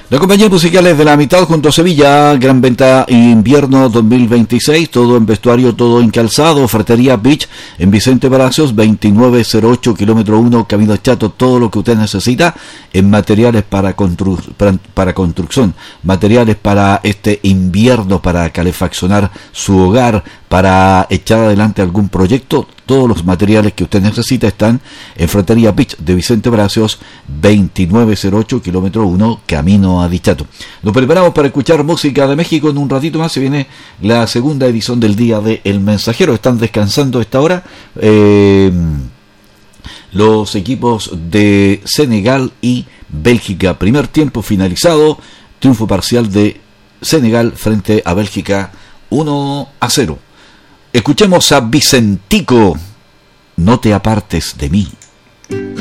La compañía musical es de la mitad junto a Sevilla, gran venta invierno 2026, todo en vestuario, todo en calzado, Ferretería Beach en Vicente Palacios, 2908 kilómetro 1, Camino Chato, todo lo que usted necesita en materiales para construcción, materiales para este invierno, para calefaccionar su hogar, para echar adelante algún proyecto. Todos los materiales que usted necesita están en Ferretería Beach de Vicente Palacios, 2908 kilómetro 1, Camino a Dichato. Nos preparamos para escuchar música de México. En un ratito más se viene la segunda edición del día de El Mensajero. Están descansando a esta hora los equipos de Senegal y Bélgica. Primer tiempo finalizado, triunfo parcial de Senegal frente a Bélgica, 1-0. Escuchemos a Vicentico, No te apartes de mí.